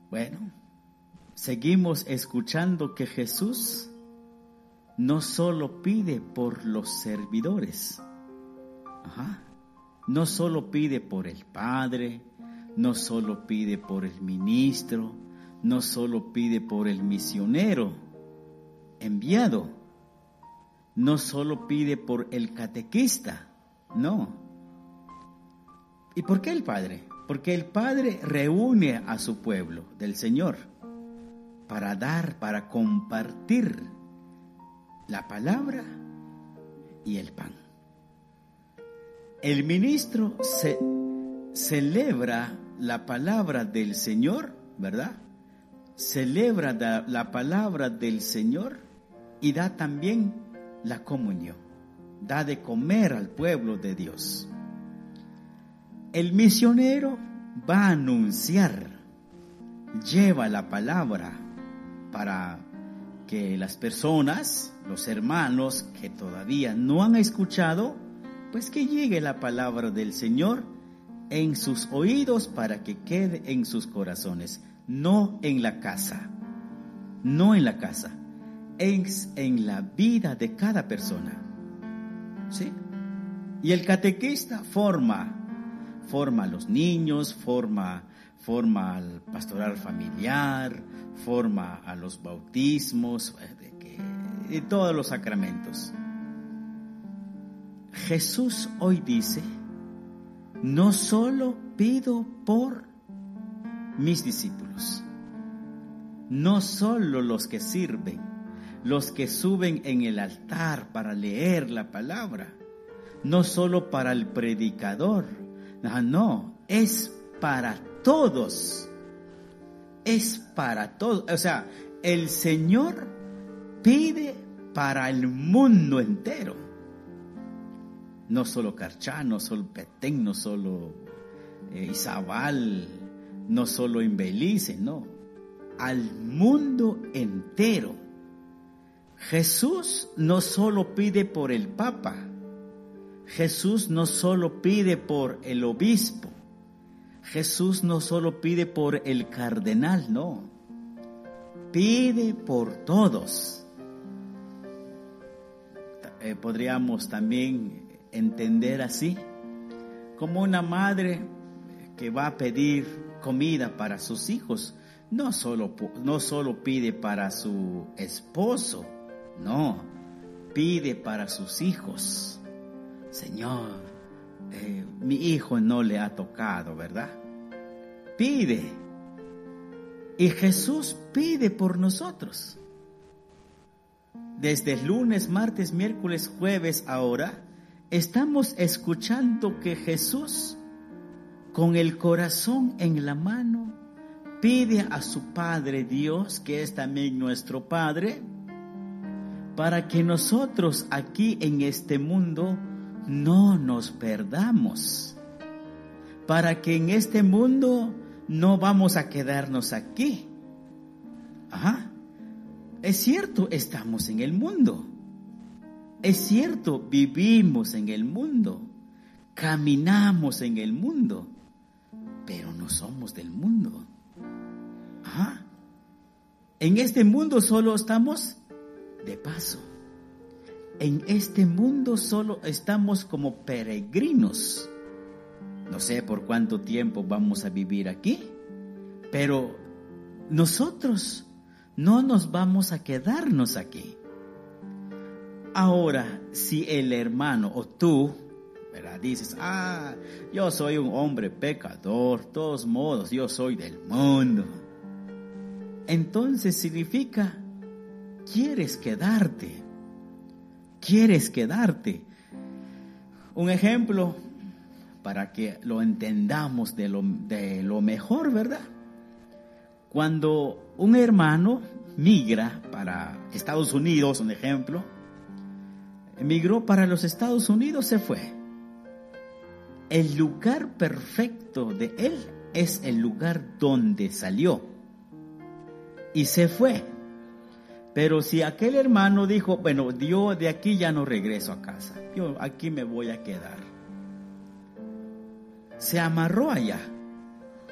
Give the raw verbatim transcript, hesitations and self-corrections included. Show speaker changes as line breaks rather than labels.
Bueno, seguimos escuchando que Jesús no solo pide por los servidores, ajá, no solo pide por el Padre, no solo pide por el ministro, no solo pide por el misionero enviado, no solo pide por el catequista, no. ¿Y por qué el Padre? Porque el Padre reúne a su pueblo del Señor para dar, para compartir la palabra y el pan. El ministro se celebra la palabra del Señor, ¿verdad? Celebra la, la palabra del Señor y da también la comunión, da de comer al pueblo de Dios. El misionero va a anunciar, lleva la palabra para que las personas, los hermanos que todavía no han escuchado, pues que llegue la palabra del Señor en sus oídos para que quede en sus corazones, no en la casa, no en la casa, es en la vida de cada persona, ¿sí? Y el catequista forma, forma a los niños, forma, forma al pastoral familiar, forma a los bautismos, de que, y todos los sacramentos. Jesús hoy dice: no solo pido por mis discípulos, no solo los que sirven, los que suben en el altar para leer la palabra, no solo para el predicador, no, no, es para todos, es para todos. O sea, el Señor pide para el mundo entero, no solo Carchá, no solo Petén, no solo eh, Izabal, no solo en Belice, no, al mundo entero. Jesús no solo pide por el Papa, Jesús no solo pide por el obispo, Jesús no solo pide por el cardenal, no, pide por todos. Eh, podríamos también entender así, como una madre que va a pedir comida para sus hijos, no solo, no solo pide para su esposo, no, pide para sus hijos. Señor, eh, mi hijo no le ha tocado, ¿verdad? Pide. Y Jesús pide por nosotros. Desde el lunes, martes, miércoles, jueves, ahora, estamos escuchando que Jesús, con el corazón en la mano, pide a su Padre Dios, que es también nuestro Padre, para que nosotros aquí en este mundo no nos perdamos, para que en este mundo no vamos a quedarnos aquí. Ajá. Es cierto, estamos en el mundo. Es cierto, vivimos en el mundo, caminamos en el mundo, pero no somos del mundo. Ajá. En este mundo solo estamos de paso. En este mundo solo estamos como peregrinos. No sé por cuánto tiempo vamos a vivir aquí, pero nosotros no nos vamos a quedarnos aquí. Ahora, si el hermano o tú, ¿verdad?, dices, ah, yo soy un hombre pecador, de todos modos, yo soy del mundo. Entonces significa, quieres quedarte, quieres quedarte. Un ejemplo para que lo entendamos de lo, de lo mejor, ¿verdad? Cuando un hermano migra para Estados Unidos, un ejemplo, emigró para los Estados Unidos, se fue. El lugar perfecto de él es el lugar donde salió y se fue. Pero si aquel hermano dijo, bueno, yo de aquí ya no regreso a casa, yo aquí me voy a quedar, se amarró allá.